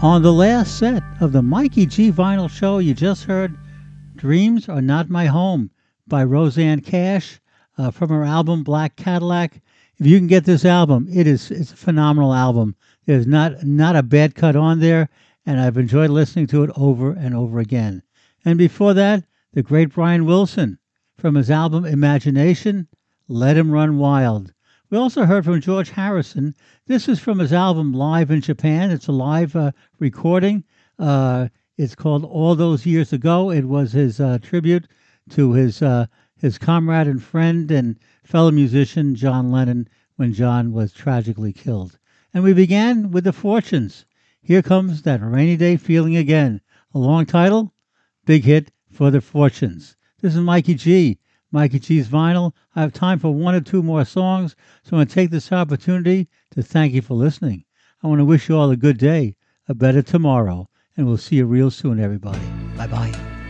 On the last set of the Mikey G Vinyl Show, you just heard Dreams Are Not My Home by Roseanne Cash from her album Black Cadillac. If you can get this album, it's a phenomenal album. There's not a bad cut on there, and I've enjoyed listening to it over and over again. And before that, the great Brian Wilson from his album Imagination, Let Him Run Wild. We also heard from George Harrison. This is from his album Live in Japan. It's a live recording. It's called All Those Years Ago. It was his tribute to his comrade and friend and fellow musician John Lennon when John was tragically killed. And we began with The Fortunes. Here comes That Rainy Day Feeling Again. A long title, big hit for The Fortunes. This is Mikey G. Mikey G's Vinyl. I have time for one or two more songs, so I'm going to take this opportunity to thank you for listening. I want to wish you all a good day, a better tomorrow, and we'll see you real soon, everybody. Bye-bye.